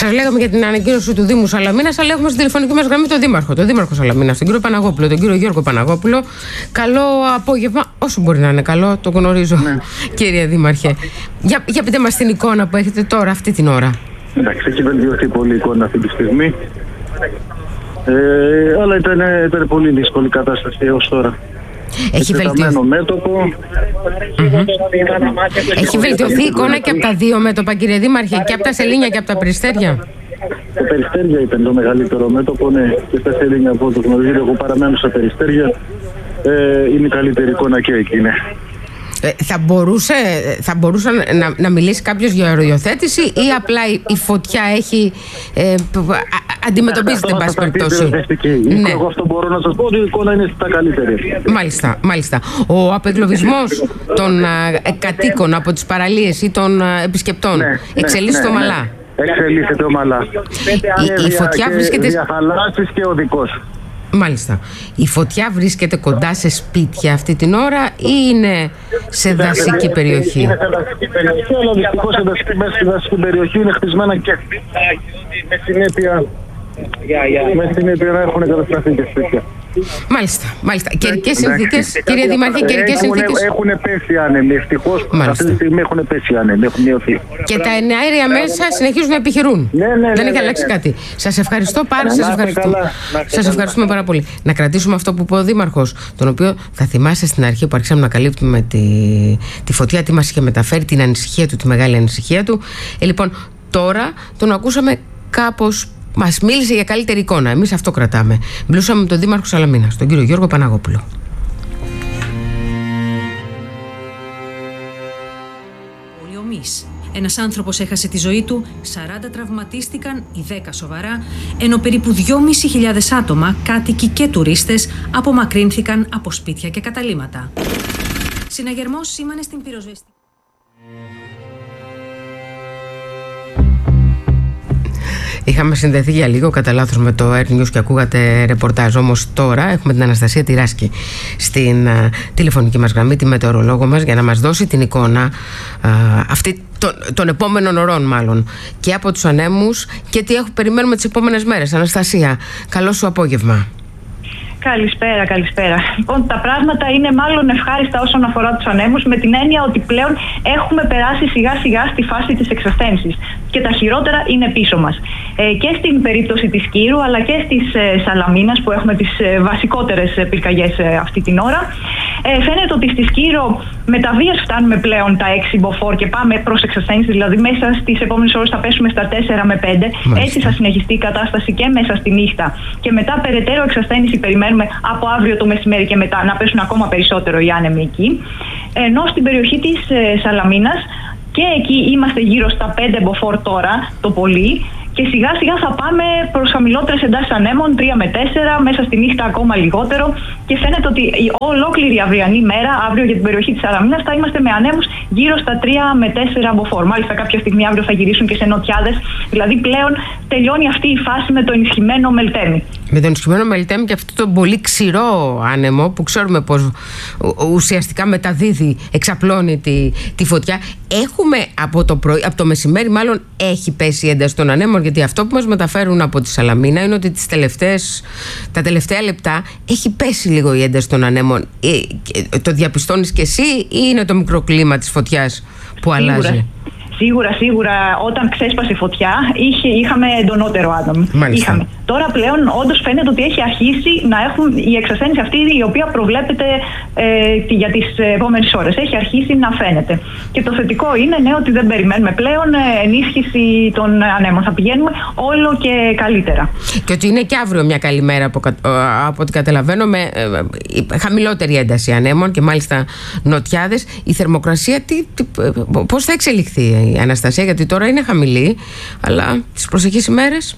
Σας λέγαμε για την ανακοίνωση του Δήμου Σαλαμίνας, αλλά έχουμε στην τηλεφωνική μας γραμμή τον Δήμαρχο Σαλαμίνας, τον κύριο Παναγόπουλο, τον κύριο Γιώργο Παναγόπουλο. Καλό απόγευμα, όσο μπορεί να είναι καλό, το γνωρίζω, ναι. Κύριε Δήμαρχε. Για πείτε μας την εικόνα που έχετε τώρα, αυτή την ώρα. Εντάξει, έχει βελτιωθεί πολύ η εικόνα αυτή τη στιγμή. Αλλά ήταν πολύ δύσκολη η κατάσταση έως τώρα. Έχει βελτιωθεί. Μέτωπο. Έχει βελτιωθεί η εικόνα και από τα δύο μέτωπα, κύριε Δήμαρχε, και από τα Σελήνια και από τα Περιστέρια. Τα Περιστέρια ήταν το μεγαλύτερο μέτωπο, ναι, και στα Σελήνια από το γνωρίζω, εγώ παραμένω στα Περιστέρια. Είναι η καλύτερη εικόνα και εκεί, ναι. Θα μπορούσε να μιλήσει κάποιος για οριοθέτηση ή απλά η φωτιά έχει αντιμετωπίζεται εν πάση περιπτώσει? Ναι. Εγώ αυτό μπορώ να σας πω, ότι η εικόνα είναι στα καλύτερη. Μάλιστα. Ο απεγκλωβισμός των κατοίκων από τις παραλίες ή των επισκεπτών εξελίσσεται ομαλά? Εξελίσσεται ομαλά. Η φωτιά βρίσκεται... Διαφαλάσσεις και οδικός. Μάλιστα. Η φωτιά βρίσκεται κοντά σε σπίτια αυτή την ώρα ή είναι σε δασική περιοχή? Είναι σε δασική περιοχή, αλλά δυστυχώς μέσα στη δασική περιοχή είναι χτισμένα και με συνέπεια να έχουν καταστραφεί και σπίτια. Μάλιστα. Καιρικές συνθήκες, κύριε Δήμαρχε, καιρικές συνθήκες. Έχουν πέσει άνεμοι. Ευτυχώς αυτή τη στιγμή έχουν πέσει άνεμοι. Έχουν μειωθεί. Και τα εναέρια μέσα συνεχίζουν να επιχειρούν. Δεν έχει αλλάξει κάτι. Σας ευχαριστώ πάρα Σας ευχαριστούμε πάρα πολύ. Να κρατήσουμε αυτό που είπε ο Δήμαρχος, τον οποίο θα θυμάστε στην αρχή που αρχίσαμε να καλύπτουμε τη φωτιά, τι μας είχε μεταφέρει, την ανησυχία του, τη μεγάλη ανησυχία του. Λοιπόν, τώρα τον ακούσαμε κάπως. Μας μίλησε για καλύτερη εικόνα. Εμείς αυτό κρατάμε. Μιλούσαμε με τον Δήμαρχο Σαλαμίνας, τον κύριο Γιώργο Παναγόπουλο. Πολιομής. Ένας άνθρωπος έχασε τη ζωή του, 40 τραυματίστηκαν, οι 10 σοβαρά, ενώ περίπου 2.500 άτομα, κάτοικοι και τουρίστες, απομακρύνθηκαν από σπίτια και καταλύματα. Συναγερμός σήμανε στην πυροσβεστική. Είχαμε συνδεθεί για λίγο κατά λάθος με το Air News και ακούγατε ρεπορτάζ. Όμως τώρα έχουμε την Αναστασία Τυράσκη στην τηλεφωνική μας γραμμή, τη μετεωρολόγο μας, για να μας δώσει την εικόνα αυτή των επόμενων ωρών, μάλλον, και από τους ανέμους και τι περιμένουμε τις επόμενες μέρες. Αναστασία, καλό σου απόγευμα. Καλησπέρα. Λοιπόν, τα πράγματα είναι μάλλον ευχάριστα όσον αφορά τους ανέμους, με την έννοια ότι πλέον έχουμε περάσει σιγά σιγά στη φάση της εξασθένσης και τα χειρότερα είναι πίσω μας. Και στην περίπτωση της Κύρου, αλλά και της Σαλαμίνας, που έχουμε τις βασικότερες πυρκαγιές αυτή την ώρα. Φαίνεται ότι στη Σκύρο με τα βίας φτάνουμε πλέον τα 6 μποφόρ και πάμε προς εξασθένση, δηλαδή μέσα στις επόμενες ώρες θα πέσουμε στα 4 με 5. Μάλιστα. Έτσι θα συνεχιστεί η κατάσταση και μέσα στη νύχτα. Και μετά περαιτέρω εξασθένηση περιμένουμε από αύριο το μεσημέρι και μετά να πέσουν ακόμα περισσότερο οι άνεμοι εκεί. Ενώ στην περιοχή της Σαλαμίνας και εκεί είμαστε γύρω στα 5 μποφόρ τώρα το πολύ. Και σιγά σιγά θα πάμε προς χαμηλότερες εντάσεις ανέμων, 3 με 4, μέσα στη νύχτα ακόμα λιγότερο. Και φαίνεται ότι η ολόκληρη αυριανή μέρα, αύριο για την περιοχή της Σαλαμίνας, θα είμαστε με ανέμους γύρω στα 3 με 4 μποφόρ. Μάλιστα, κάποια στιγμή αύριο θα γυρίσουν και σε νοτιάδες. Δηλαδή, πλέον τελειώνει αυτή η φάση με το ενισχυμένο Μελτέμι. Με το ενισχυμένο Μελτέμι και αυτό το πολύ ξηρό άνεμο που ξέρουμε πως ουσιαστικά μεταδίδει, εξαπλώνει τη φωτιά. Έχουμε από το μεσημέρι, μάλλον έχει πέσει η ένταση των ανέμων. Γιατί αυτό που μας μεταφέρουν από τη Σαλαμίνα είναι ότι τα τελευταία λεπτά έχει πέσει λίγο η ένταση των ανέμων. Το διαπιστώνεις και εσύ ή είναι το μικροκλίμα της φωτιάς που αλλάζει? Σίγουρα, όταν ξέσπασε η φωτιά είχαμε εντονότερο άτομο. Τώρα πλέον όντως φαίνεται ότι έχει αρχίσει να έχουν η εξασθένηση αυτή η οποία προβλέπεται για τις επόμενες ώρες. Έχει αρχίσει να φαίνεται. Και το θετικό είναι ότι δεν περιμένουμε πλέον ενίσχυση των ανέμων. Θα πηγαίνουμε όλο και καλύτερα. Και ότι είναι και αύριο μια καλή μέρα από ό,τι καταλαβαίνω, με χαμηλότερη ένταση ανέμων και μάλιστα νοτιάδες. Η θερμοκρασία πώς θα εξελιχθεί, Αναστασία, γιατί τώρα είναι χαμηλή, αλλά τις προσεχείς ημέρες?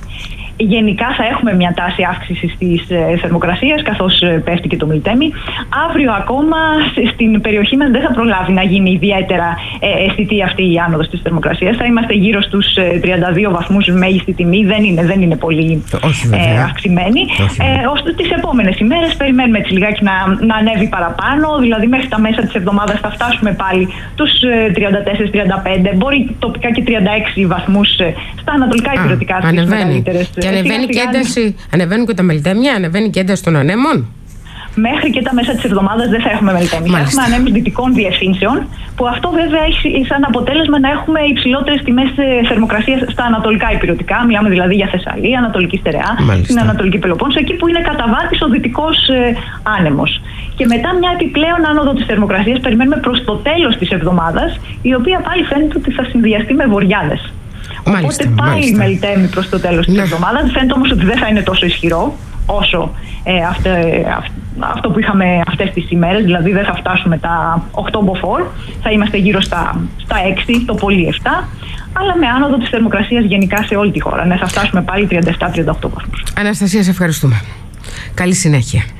Γενικά θα έχουμε μια τάση αύξησης της θερμοκρασίας, καθώς πέφτει και το Μελτέμι. Αύριο ακόμα στην περιοχή μας δεν θα προλάβει να γίνει ιδιαίτερα αισθητή αυτή η άνοδος της θερμοκρασίας. Θα είμαστε γύρω στους 32 βαθμούς μέγιστη τιμή. Δεν είναι πολύ αυξημένη. Ώστε τις επόμενες ημέρες περιμένουμε έτσι λιγάκι να ανέβει παραπάνω. Δηλαδή μέχρι τα μέσα της εβδομάδας θα φτάσουμε πάλι τους 34-35, μπορεί τοπικά και 36 βαθμούς στα ανατολικά υπηρετικά. Ανεβαίνει. Και ανεβαίνει και ένταση. Ανεβαίνουν και τα μελτέμια, ανεβαίνει και ένταση των ανέμων. Μέχρι και τα μέσα της εβδομάδας δεν θα έχουμε μελτέμια. Θα έχουμε ανέμους δυτικών διευθύνσεων, που αυτό βέβαια έχει σαν αποτέλεσμα να έχουμε υψηλότερες τιμές θερμοκρασίας στα ανατολικά υπηρετικά. Μιλάμε δηλαδή για Θεσσαλία, Ανατολική Στερεά, την Ανατολική Πελοπόννησο, εκεί που είναι καταβάτης ο δυτικός άνεμος. Και μετά μια επιπλέον άνοδο της θερμοκρασίας περιμένουμε προς το τέλος της εβδομάδας, η οποία πάλι φαίνεται ότι θα συνδυαστεί με βοριάδες. Οπότε πάλι μελτέμει προς το τέλος της εβδομάδας. Φαίνεται όμως ότι δεν θα είναι τόσο ισχυρό όσο αυτό που είχαμε αυτές τις ημέρες, δηλαδή δεν θα φτάσουμε τα 8 μποφόρ, θα είμαστε γύρω στα 6, το πολύ 7, αλλά με άνοδο της θερμοκρασίας γενικά σε όλη τη χώρα. Ναι, θα φτάσουμε πάλι 37-38 βαθμούς. Αναστασία, σε ευχαριστούμε. Καλή συνέχεια.